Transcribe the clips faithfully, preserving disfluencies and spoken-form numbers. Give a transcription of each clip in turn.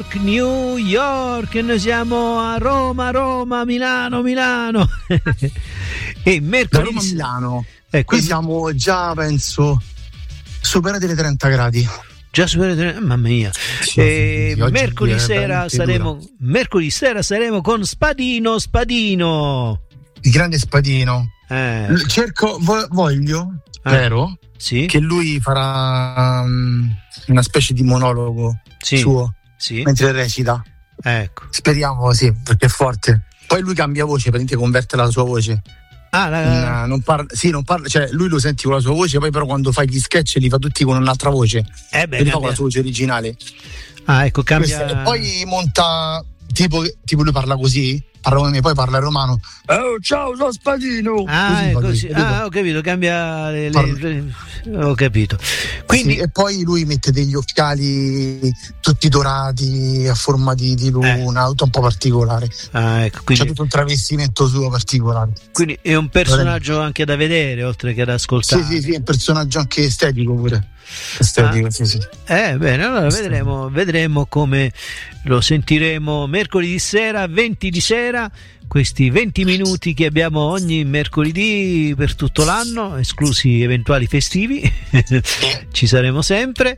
York, New York, e noi siamo a Roma, Roma, Milano, Milano. E mercoledì Roma, Milano. Eh, qui siamo già, penso, superati le trenta gradi. Già superati, mamma mia. Sì, e sì, sì, mercoledì sera saremo dura. mercoledì sera saremo con Spadino Spadino. Il grande Spadino. Eh. Cerco, voglio, eh. vero? Sì. Che lui farà um, una specie di monologo sì. suo sì. mentre recita. Ecco. Speriamo, sì, perché è forte. Poi lui cambia voce, praticamente converte la sua voce. Ah, la... non, non parla, sì, non parla, cioè lui lo senti con la sua voce, poi però quando fa gli sketch li fa tutti con un'altra voce. Eh beh, li fa con la sua voce originale. Ah, ecco, cambia. E poi monta tipo, tipo lui parla così, parla come me, poi parla in romano. Oh, ciao, sono Spadino. Ah, così, così. Lui, ah, ho capito, cambia le, le, le, ho capito. Quindi... Sì, e poi lui mette degli occhiali tutti dorati a forma di, di luna, eh. tutto un po' particolare. Ah, ecco, quindi... c'è tutto un travestimento suo particolare. Quindi è un personaggio anche da vedere oltre che da ascoltare. Sì, sì, sì, è un personaggio anche estetico pure. Estetico, ah. sì, sì. Eh, bene, allora vedremo, vedremo come lo sentiremo mercoledì sera, venti di sera. Questi venti minuti che abbiamo ogni mercoledì per tutto l'anno, esclusi eventuali festivi, ci saremo sempre.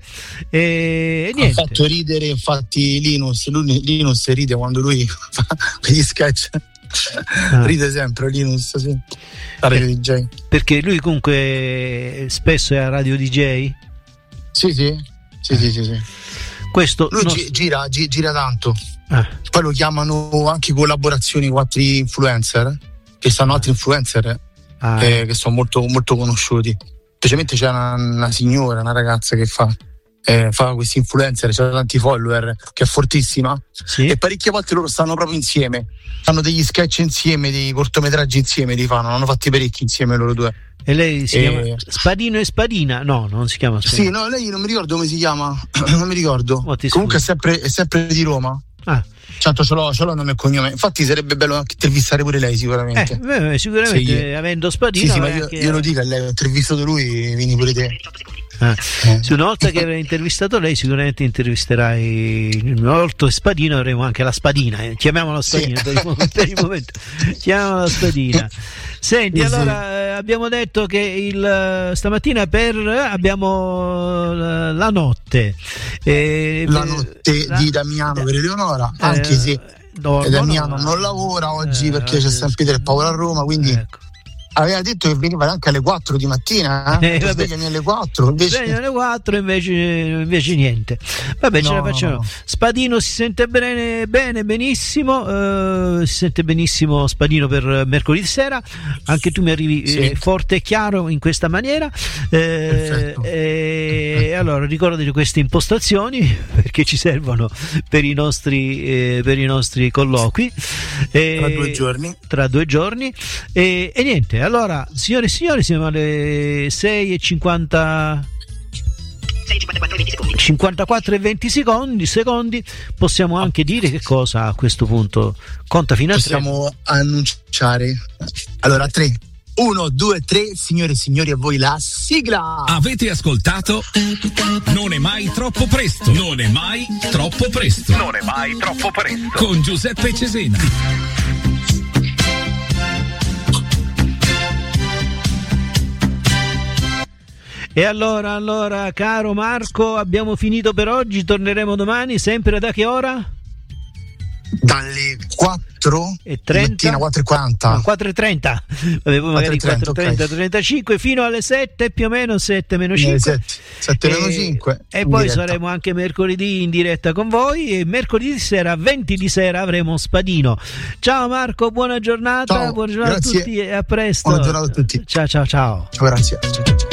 E, e niente. Ha fatto ridere infatti Linus, lui, Linus ride quando lui fa quegli sketch. Ah. Ride sempre Linus, sì. La radio eh, D J. Perché lui comunque spesso è a radio D J? Sì, sì, sì, eh. sì, sì, sì. Questo lui non... gi- gira, gi- gira tanto. Ah. Poi lo chiamano anche collaborazioni con altri influencer, che stanno ah. altri influencer ah. eh, che sono molto, molto conosciuti. Specialmente c'è una, una signora, una ragazza che fa eh, fa questi influencer, c'ha tanti follower, che è fortissima, sì. E parecchie volte loro stanno proprio insieme, fanno degli sketch insieme, dei cortometraggi insieme, li fanno, hanno fatti parecchi insieme loro due. E lei si e... chiama Spadino e Spadina? No, non si chiama Spadino. Sì, no, lei non mi ricordo come si chiama, non mi ricordo. Comunque è sempre, è sempre di Roma. Ah. Certo, ce l'ho, ce l'ho nome e cognome. Infatti sarebbe bello anche intervistare pure lei, sicuramente. Eh, beh, sicuramente, sì. Avendo Spadino. Sì, sì, ma io, io lo dico a lei, ho intervistato lui, vieni pure te. Ah. Eh. Sì, una volta che avrei intervistato lei, sicuramente intervisterai molto Spadino, avremo anche la Spadina. Eh. Chiamiamola Spadina sì. per, il, per il momento. Chiamiamola Spadina. Senti, sì, allora sì. Eh, abbiamo detto che il stamattina per abbiamo la, la notte. Eh, la notte la, di Damiano eh, per Eleonora, anche eh, se no, Damiano no, non lavora oggi eh, perché c'è San Pietro e Paolo a Roma, quindi ecco. Aveva detto che veniva anche alle quattro di mattina, eh? eh svegliami alle quattro, invece alle quattro invece, invece niente. Vabbè, no, ce la facciamo. No, no. Spadino si sente bene, bene benissimo, uh, si sente benissimo Spadino per mercoledì sera. Anche tu mi arrivi sì. eh, forte e chiaro in questa maniera. Eh, e allora ricordati queste impostazioni perché ci servono per i nostri eh, per i nostri colloqui. Eh, tra due giorni. Tra due giorni. E, e niente. Allora, signore e signori, siamo alle sei e cinquanta cinquantaquattro e venti secondi, secondi. Possiamo anche dire che cosa a questo punto? Conta fino a tre. Possiamo annunciare. Allora, tre. Uno, due, tre, signore e signori, a voi la sigla. Avete ascoltato? Non è mai troppo presto. Non è mai troppo presto. Non è mai troppo presto. Con Giuseppe Cesena. E allora, allora, caro Marco, abbiamo finito per oggi, torneremo domani, sempre da che ora? Dalle quattro e trenta mattina, quattro e quaranta. No, quattro e trenta. Vabbè, poi magari quattro e trenta, okay. trentacinque fino alle sette più o meno, sette meno cinque. sette meno cinque. E poi diretta. Saremo anche mercoledì in diretta con voi e mercoledì sera, venti di sera, avremo Spadino. Ciao Marco, buona giornata, ciao, buona giornata grazie. a tutti e a presto. Buona giornata a tutti. Ciao ciao ciao. Ciao, grazie. Ciao, ciao, ciao.